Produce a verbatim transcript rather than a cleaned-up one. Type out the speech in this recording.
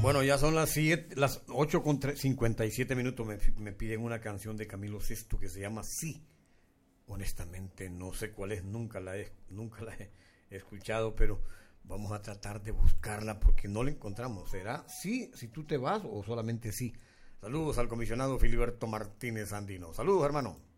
Bueno, ya son las siete, las ocho con cincuenta y siete minutos. Me, me piden una canción de Camilo Sesto que se llama Sí. Honestamente no sé cuál es, nunca la he, nunca la he escuchado, pero vamos a tratar de buscarla porque no la encontramos. ¿Será sí si tú te vas o solamente sí? Saludos al comisionado Filiberto Martínez Andino. Saludos, hermano.